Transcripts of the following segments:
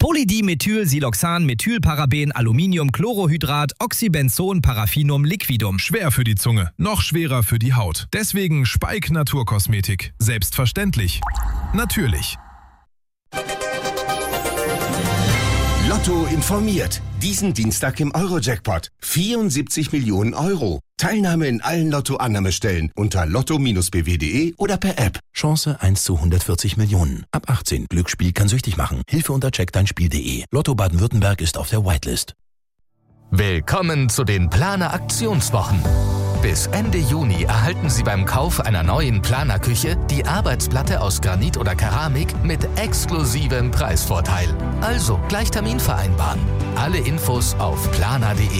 Polydimethylsiloxan, Methylparaben, Aluminium, Chlorohydrat, Oxybenzon, Paraffinum, Liquidum. Schwer für die Zunge, noch schwerer für die Haut. Deswegen Speik Naturkosmetik. Selbstverständlich. Natürlich. Lotto informiert. Diesen Dienstag im Euro-Jackpot. 74 Millionen Euro. Teilnahme in allen Lotto-Annahmestellen unter lotto-bw.de oder per App. Chance 1 zu 140 Millionen. Ab 18. Glücksspiel kann süchtig machen. Hilfe unter checkdeinspiel.de. Lotto Baden-Württemberg ist auf der Whitelist. Willkommen zu den Planer Aktionswochen. Bis Ende Juni erhalten Sie beim Kauf einer neuen Planerküche die Arbeitsplatte aus Granit oder Keramik mit exklusivem Preisvorteil. Also gleich Termin vereinbaren. Alle Infos auf planer.de.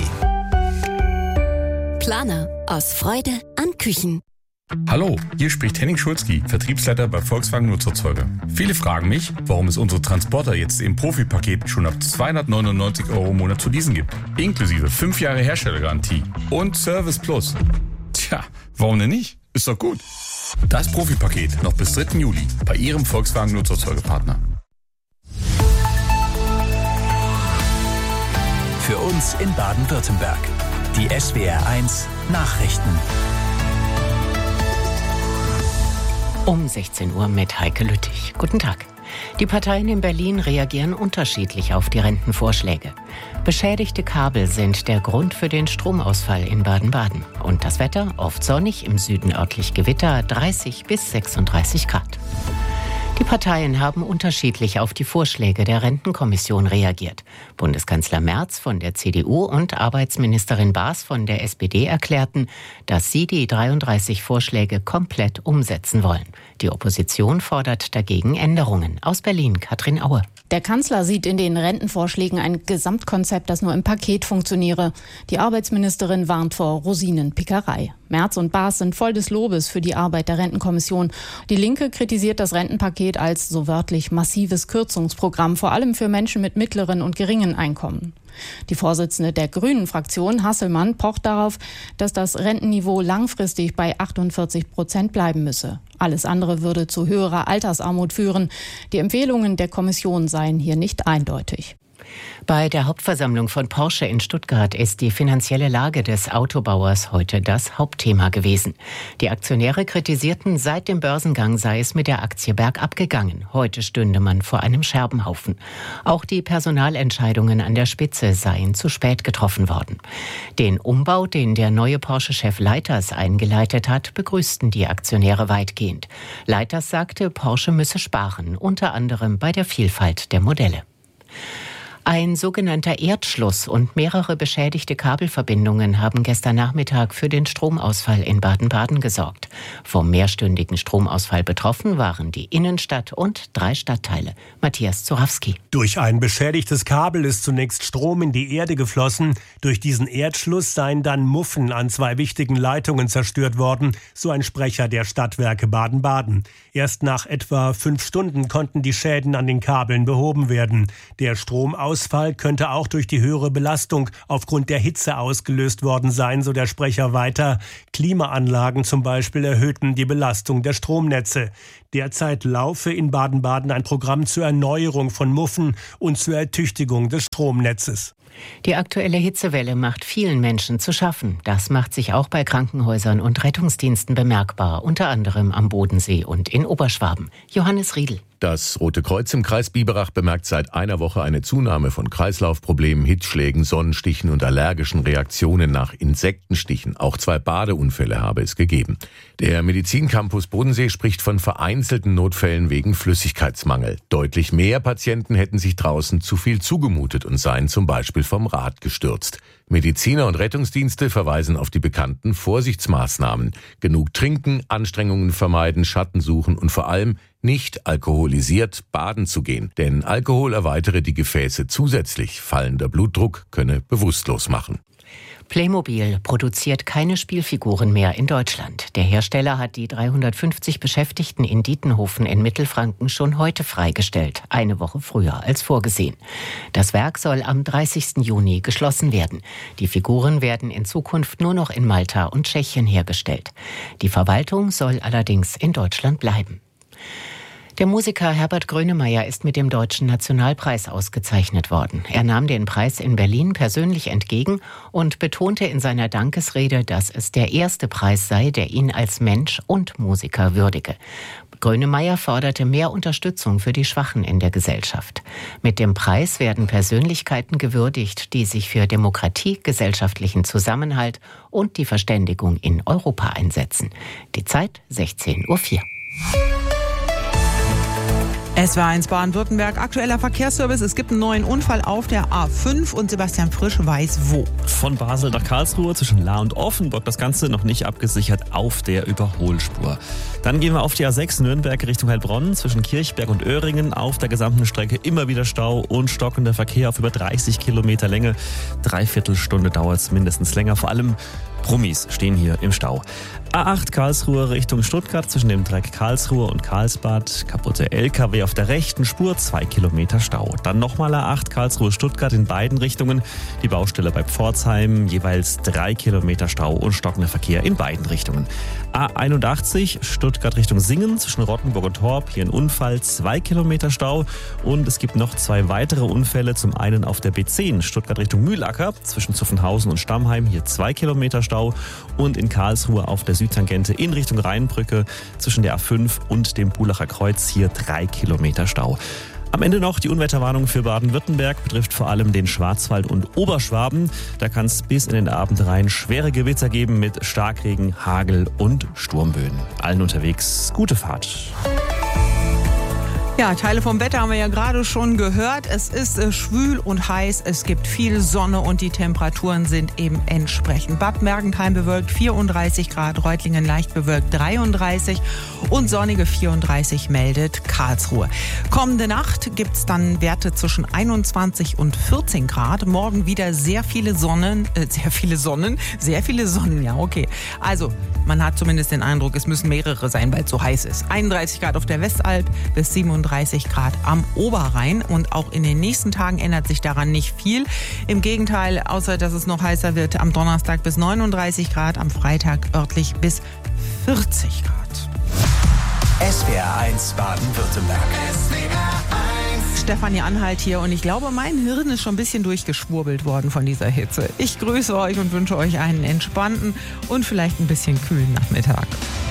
Planer. Aus Freude an Küchen. Hallo, hier spricht Henning Schulzki, Vertriebsleiter bei Volkswagen Nutzerzeuger. Viele fragen mich, warum es unsere Transporter jetzt im Profipaket schon ab 299 € im Monat zu leasen gibt. Inklusive 5 Jahre Herstellergarantie und Service Plus. Tja, warum denn nicht? Ist doch gut. Das Profipaket noch bis 3. Juli bei Ihrem Volkswagen Nutzerzeugerpartner. Für uns in Baden-Württemberg. Die SWR1 Nachrichten. Um 16 Uhr mit Heike Lüttich. Guten Tag. Die Parteien in Berlin reagieren unterschiedlich auf die Rentenvorschläge. Beschädigte Kabel sind der Grund für den Stromausfall in Baden-Baden. Und das Wetter oft sonnig, im Süden örtlich Gewitter, 30 bis 36 Grad. Die Parteien haben unterschiedlich auf die Vorschläge der Rentenkommission reagiert. Bundeskanzler Merz von der CDU und Arbeitsministerin Baas von der SPD erklärten, dass sie die 33 Vorschläge komplett umsetzen wollen. Die Opposition fordert dagegen Änderungen. Aus Berlin, Katrin Aue. Der Kanzler sieht in den Rentenvorschlägen ein Gesamtkonzept, das nur im Paket funktioniere. Die Arbeitsministerin warnt vor Rosinenpickerei. Merz und Baas sind voll des Lobes für die Arbeit der Rentenkommission. Die Linke kritisiert das Rentenpaket als so wörtlich massives Kürzungsprogramm, vor allem für Menschen mit mittleren und geringen Einkommen. Die Vorsitzende der Grünen-Fraktion, Hasselmann, pocht darauf, dass das Rentenniveau langfristig bei 48% bleiben müsse. Alles andere würde zu höherer Altersarmut führen. Die Empfehlungen der Kommission seien hier nicht eindeutig. Bei der Hauptversammlung von Porsche in Stuttgart ist die finanzielle Lage des Autobauers heute das Hauptthema gewesen. Die Aktionäre kritisierten, seit dem Börsengang sei es mit der Aktie bergab gegangen. Heute stünde man vor einem Scherbenhaufen. Auch die Personalentscheidungen an der Spitze seien zu spät getroffen worden. Den Umbau, den der neue Porsche-Chef Leiters eingeleitet hat, begrüßten die Aktionäre weitgehend. Leiters sagte, Porsche müsse sparen, unter anderem bei der Vielfalt der Modelle. Ein sogenannter Erdschluss und mehrere beschädigte Kabelverbindungen haben gestern Nachmittag für den Stromausfall in Baden-Baden gesorgt. Vom mehrstündigen Stromausfall betroffen waren die Innenstadt und 3 Stadtteile. Matthias Zorawski. Durch ein beschädigtes Kabel ist zunächst Strom in die Erde geflossen. Durch diesen Erdschluss seien dann Muffen an 2 wichtigen Leitungen zerstört worden, so ein Sprecher der Stadtwerke Baden-Baden. Erst nach etwa 5 Stunden konnten die Schäden an den Kabeln behoben werden. Der Stromausfall könnte auch durch die höhere Belastung aufgrund der Hitze ausgelöst worden sein, so der Sprecher weiter. Klimaanlagen zum Beispiel erhöhten die Belastung der Stromnetze. Derzeit laufe in Baden-Baden ein Programm zur Erneuerung von Muffen und zur Ertüchtigung des Stromnetzes. Die aktuelle Hitzewelle macht vielen Menschen zu schaffen. Das macht sich auch bei Krankenhäusern und Rettungsdiensten bemerkbar, unter anderem am Bodensee und in Oberschwaben. Johannes Riedl. Das Rote Kreuz im Kreis Biberach bemerkt seit einer Woche eine Zunahme von Kreislaufproblemen, Hitzschlägen, Sonnenstichen und allergischen Reaktionen nach Insektenstichen. Auch 2 Badeunfälle habe es gegeben. Der Medizincampus Bodensee spricht von vereinzelten Notfällen wegen Flüssigkeitsmangel. Deutlich mehr Patienten hätten sich draußen zu viel zugemutet und seien zum Beispiel vom Rad gestürzt. Mediziner und Rettungsdienste verweisen auf die bekannten Vorsichtsmaßnahmen. Genug trinken, Anstrengungen vermeiden, Schatten suchen und vor allem nicht alkoholisiert baden zu gehen. Denn Alkohol erweitere die Gefäße zusätzlich. Fallender Blutdruck könne bewusstlos machen. Playmobil produziert keine Spielfiguren mehr in Deutschland. Der Hersteller hat die 350 Beschäftigten in Dietenhofen in Mittelfranken schon heute freigestellt, eine Woche früher als vorgesehen. Das Werk soll am 30. Juni geschlossen werden. Die Figuren werden in Zukunft nur noch in Malta und Tschechien hergestellt. Die Verwaltung soll allerdings in Deutschland bleiben. Der Musiker Herbert Grönemeyer ist mit dem Deutschen Nationalpreis ausgezeichnet worden. Er nahm den Preis in Berlin persönlich entgegen und betonte in seiner Dankesrede, dass es der erste Preis sei, der ihn als Mensch und Musiker würdige. Grönemeyer forderte mehr Unterstützung für die Schwachen in der Gesellschaft. Mit dem Preis werden Persönlichkeiten gewürdigt, die sich für Demokratie, gesellschaftlichen Zusammenhalt und die Verständigung in Europa einsetzen. Die Zeit 16:04 Uhr. SWR1 Baden-Württemberg, aktueller Verkehrsservice. Es gibt einen neuen Unfall auf der A5 und Sebastian Frisch weiß wo. Von Basel nach Karlsruhe zwischen Lahr und Offenburg. Das Ganze noch nicht abgesichert auf der Überholspur. Dann gehen wir auf die A6 Nürnberg Richtung Heilbronn zwischen Kirchberg und Öhringen. Auf der gesamten Strecke immer wieder Stau und stockender Verkehr auf über 30 Kilometer Länge. 3/4 Stunde dauert es mindestens länger. Vor allem Brummis stehen hier im Stau. A8 Karlsruhe Richtung Stuttgart zwischen dem Dreieck Karlsruhe und Karlsbad. Kaputte LKW auf der rechten Spur, 2 Kilometer Stau. Dann nochmal A8 Karlsruhe Stuttgart in beiden Richtungen. Die Baustelle bei Pforzheim, jeweils 3 Kilometer Stau und stockender Verkehr in beiden Richtungen. A81 Stuttgart Richtung Singen zwischen Rottenburg und Horb. Hier ein Unfall, 2 Kilometer Stau. Und es gibt noch 2 weitere Unfälle. Zum einen auf der B10 Stuttgart Richtung Mühlacker zwischen Zuffenhausen und Stammheim. Hier 2 Kilometer Stau. Und in Karlsruhe auf der Südtangente in Richtung Rheinbrücke zwischen der A5 und dem Pulacher Kreuz. Hier 3 Kilometer Stau. Am Ende noch die Unwetterwarnung für Baden-Württemberg, betrifft vor allem den Schwarzwald und Oberschwaben. Da kann es bis in den Abend rein schwere Gewitter geben mit Starkregen, Hagel und Sturmböen. Allen unterwegs gute Fahrt. Ja, Teile vom Wetter haben wir ja gerade schon gehört. Es ist schwül und heiß, es gibt viel Sonne und die Temperaturen sind eben entsprechend. Bad Mergentheim bewölkt 34 Grad, Reutlingen leicht bewölkt 33 und sonnige 34 meldet Karlsruhe. Kommende Nacht gibt's dann Werte zwischen 21 und 14 Grad. Morgen wieder sehr viele Sonnen, ja okay. Also, man hat zumindest den Eindruck, es müssen mehrere sein, weil es so heiß ist. 31 Grad auf der Westalb bis 37 Grad am Oberrhein. Und auch in den nächsten Tagen ändert sich daran nicht viel. Im Gegenteil, außer dass es noch heißer wird, am Donnerstag bis 39 Grad, am Freitag örtlich bis 40 Grad. SWR1 Baden-Württemberg. Stefanie Anhalt hier und ich glaube, mein Hirn ist schon ein bisschen durchgeschwurbelt worden von dieser Hitze. Ich grüße euch und wünsche euch einen entspannten und vielleicht ein bisschen kühlen Nachmittag.